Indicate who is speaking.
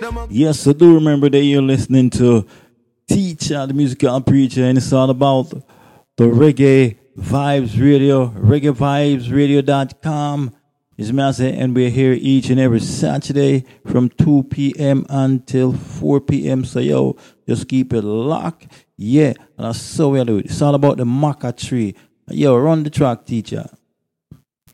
Speaker 1: Yes, so do remember that you're listening to Teacher, the musical preacher, and it's all about the Reggae Vibes Radio, reggaevibesradio.com. It's Master, and we're here each and every Saturday from 2 p.m. until 4 p.m. So, yo, just keep it locked. Yeah, and that's so we do it. It's all about the maca tree. Yo, run the track, teacher.